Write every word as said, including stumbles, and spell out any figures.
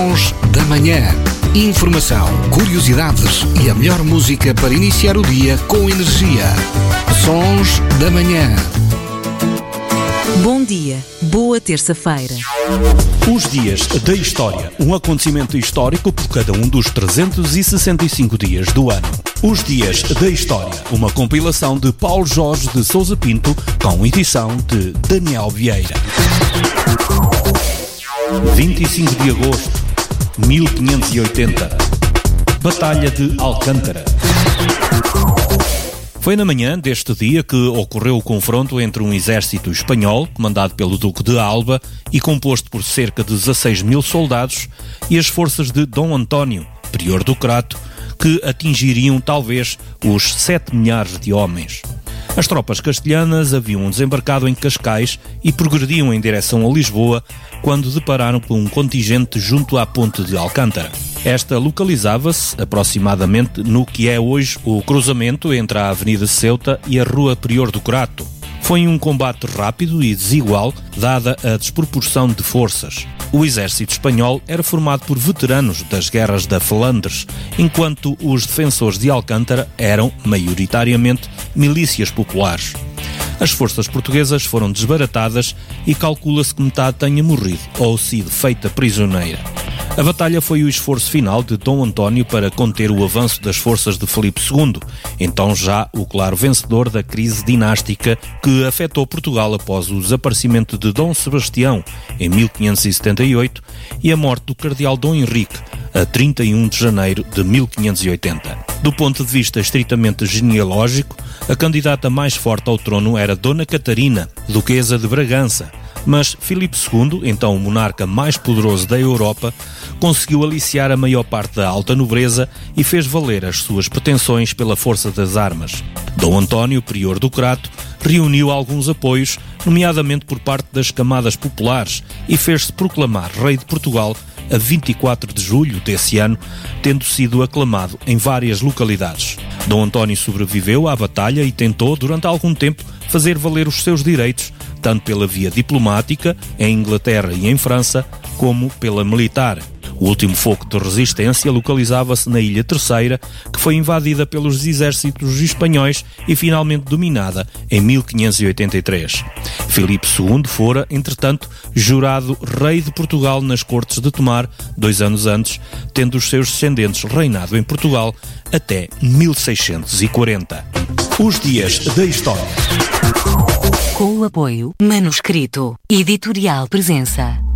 Sons da Manhã. Informação, curiosidades e a melhor música para iniciar o dia com energia. Sons da Manhã. Bom dia, boa terça-feira. Os dias da história, um acontecimento histórico por cada um dos trezentos e sessenta e cinco dias do ano. Os dias da história, uma compilação de Paulo Jorge de Sousa Pinto, com edição de Daniel Vieira. vinte e cinco de agosto de mil quinhentos e oitenta. Batalha de Alcântara. Foi na manhã deste dia que ocorreu o confronto entre um exército espanhol, comandado pelo Duque de Alba e composto por cerca de dezasseis mil soldados, e as forças de Dom António, prior do Crato, que atingiriam talvez os sete milhares de homens. As tropas castelhanas haviam desembarcado em Cascais e progrediam em direção a Lisboa quando depararam com um contingente junto à ponte de Alcântara. Esta localizava-se aproximadamente no que é hoje o cruzamento entre a Avenida Ceuta e a Rua Prior do Crato. Foi um combate rápido e desigual, dada a desproporção de forças. O exército espanhol era formado por veteranos das guerras da Flandres, enquanto os defensores de Alcântara eram, maioritariamente, milícias populares. As forças portuguesas foram desbaratadas e calcula-se que metade tenha morrido ou sido feita prisioneira. A batalha foi o esforço final de Dom António para conter o avanço das forças de Filipe segundo, então já o claro vencedor da crise dinástica que afetou Portugal após o desaparecimento de Dom Sebastião em mil quinhentos e setenta e oito e a morte do cardeal Dom Henrique a trinta e um de janeiro de mil quinhentos e oitenta. Do ponto de vista estritamente genealógico, a candidata mais forte ao trono era Dona Catarina, duquesa de Bragança, mas Filipe segundo, então o monarca mais poderoso da Europa, conseguiu aliciar a maior parte da alta nobreza e fez valer as suas pretensões pela força das armas. Dom António, prior do Crato, reuniu alguns apoios, nomeadamente por parte das camadas populares, e fez-se proclamar rei de Portugal a vinte e quatro de julho desse ano, tendo sido aclamado em várias localidades. Dom António sobreviveu à batalha e tentou, durante algum tempo, fazer valer os seus direitos, tanto pela via diplomática, em Inglaterra e em França, como pela militar. O último foco de resistência localizava-se na Ilha Terceira, que foi invadida pelos exércitos espanhóis e finalmente dominada em mil quinhentos e oitenta e três. Filipe segundo fora, entretanto, jurado rei de Portugal nas Cortes de Tomar, dois anos antes, tendo os seus descendentes reinado em Portugal até mil seiscentos e quarenta. Os dias da história. Com o apoio Manuscrito Editorial Presença.